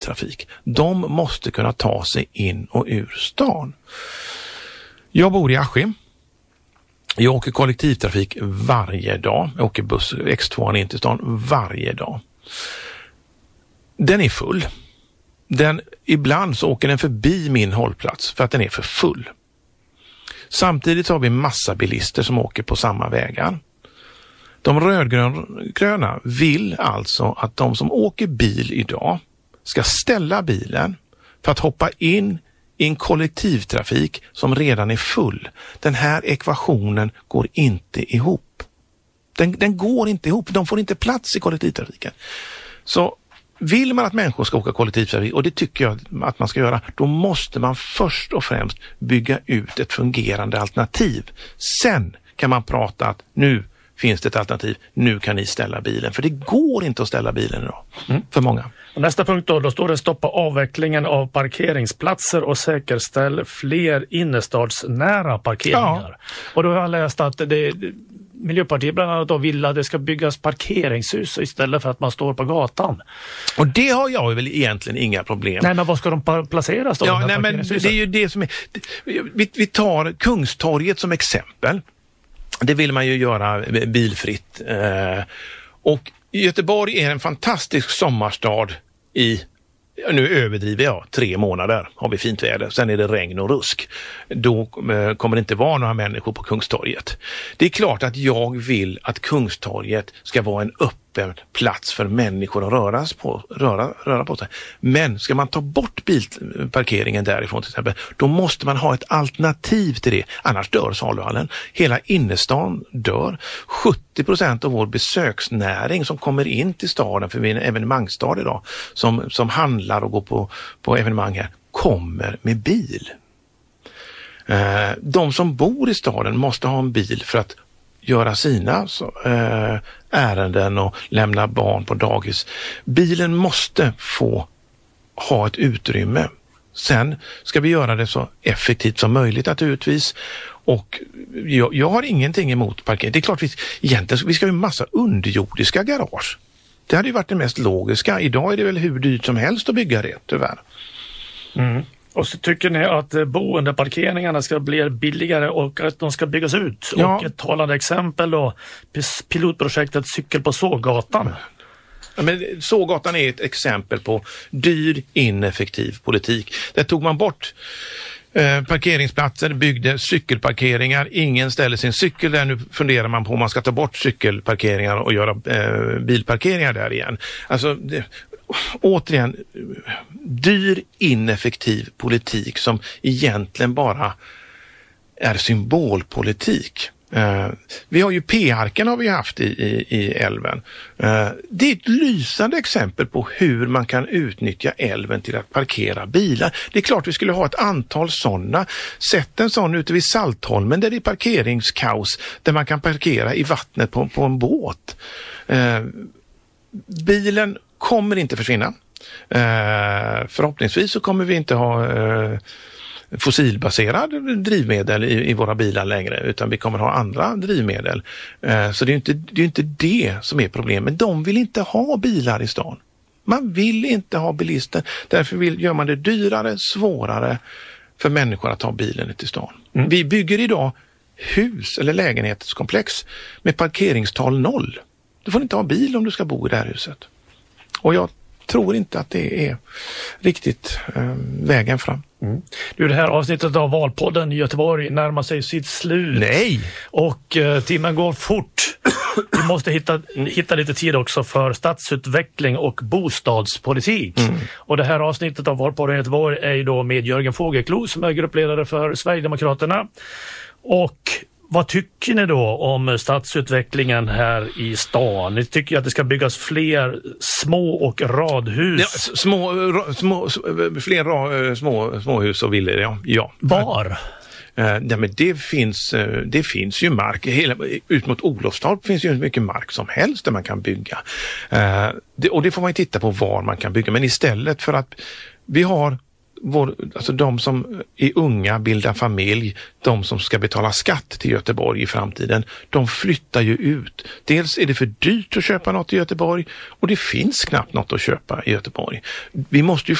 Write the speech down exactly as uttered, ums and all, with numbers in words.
kollektivtrafik. De måste kunna ta sig in och ur stan. Jag bor i Askim. Jag åker kollektivtrafik varje dag. Jag åker buss X två in till stan varje dag. Den är full. Den, ibland så åker den förbi min hållplats för att den är för full. Samtidigt har vi massa bilister som åker på samma vägar. De rödgröna vill alltså att de som åker bil idag ska ställa bilen för att hoppa in i en kollektivtrafik som redan är full. Den här ekvationen går inte ihop. Den, den går inte ihop. De får inte plats i kollektivtrafiken. Så vill man att människor ska åka kollektivtrafik, och det tycker jag att man ska göra, då måste man först och främst bygga ut ett fungerande alternativ. Sen kan man prata att nu finns det ett alternativ, nu kan ni ställa bilen. För det går inte att ställa bilen idag, mm. för många. Och nästa punkt då, då står det stoppa avvecklingen av parkeringsplatser och säkerställ fler innerstadsnära parkeringar. Ja. Och då har jag läst att det, Miljöpartiet bland annat då vill att det ska byggas parkeringshus istället för att man står på gatan. Och det har jag väl egentligen inga problem. Nej, men var ska de placeras då? Ja, nej, men det är ju det som är... Vi, vi tar Kungstorget som exempel. Det vill man ju göra bilfritt. Eh, och Göteborg är en fantastisk sommarstad i, nu överdriver jag, tre månader har vi fint väder. Sen är det regn och rusk. Då eh, kommer det inte vara några människor på Kungstorget. Det är klart att jag vill att Kungstorget ska vara en öppen plats för människor att röra på, röra, röra på sig. Men ska man ta bort bilparkeringen därifrån till exempel, då måste man ha ett alternativ till det. Annars dör saluhallen. Hela innerstan dör. sjuttio procent av vår besöksnäring som kommer in till staden, för vi är en evenemangstad idag, som, som handlar och går på, på evenemang här, kommer med bil. Eh, de som bor i staden måste ha en bil för att göra sina så, äh, ärenden och lämna barn på dagis. Bilen måste få ha ett utrymme. Sen ska vi göra det så effektivt som möjligt naturligtvis. Och jag, jag har ingenting emot parkering. Det är klart vi, egentligen, vi ska ha en massa underjordiska garage. Det hade ju varit det mest logiska. Idag är det väl hur dyrt som helst att bygga det, tyvärr. Mm. Och så tycker ni att boendeparkeringarna ska bli billigare och att de ska byggas ut. Ja. Och ett talande exempel då, pilotprojektet Cykel på Sågatan. Ja, men Sågatan är ett exempel på dyr, ineffektiv politik. Där tog man bort eh, parkeringsplatser, byggde cykelparkeringar. Ingen ställer sin cykel där. Nu funderar man på om man ska ta bort cykelparkeringar och göra eh, bilparkeringar där igen. Alltså... Det, återigen, dyr, ineffektiv politik som egentligen bara är symbolpolitik. Uh, vi har ju P-arken har vi haft i, i, i älven. Uh, det är ett lysande exempel på hur man kan utnyttja älven till att parkera bilar. Det är klart vi skulle ha ett antal sådana. Sätt en sån ute vid Saltholmen där det är parkeringskaos, där man kan parkera i vattnet på, på en båt. Uh, bilen kommer inte försvinna. Uh, förhoppningsvis så kommer vi inte ha uh, fossilbaserad drivmedel i, i våra bilar längre, utan vi kommer ha andra drivmedel. Uh, så det är inte det är inte det som är problemet. De vill inte ha bilar i stan. Man vill inte ha bilister. Därför vill, gör man det dyrare, svårare för människor att ta bilen till stan. Mm. Vi bygger idag hus eller lägenhetskomplex med parkeringstal noll. Du får inte ha bil om du ska bo i det här huset. Och jag tror inte att det är riktigt eh, vägen fram. Mm. Du, det här avsnittet av Valpodden i Göteborg närmar sig sitt slut. Nej! Och eh, timmen går fort. Vi måste hitta, hitta lite tid också för stadsutveckling och bostadspolitik. Mm. Och det här avsnittet av Valpodden i Göteborg är ju då med Jörgen Fågelklo som är gruppledare för Sverigedemokraterna. Och vad tycker ni då om stadsutvecklingen här i stan? Ni tycker att det ska byggas fler små och radhus? Ja, små, små, fler ra, små, småhus och villor, ja. ja. Var? Uh, ja, men det finns, uh, det finns ju mark. Hela, ut mot Olofstorp finns ju mycket mark som helst där man kan bygga. Uh, det, och det får man ju titta på var man kan bygga. Men istället för att vi har vår, alltså de som är unga, bildar familj, de som ska betala skatt till Göteborg i framtiden, de flyttar ju ut. Dels är det för dyrt att köpa något i Göteborg och det finns knappt något att köpa i Göteborg. Vi måste ju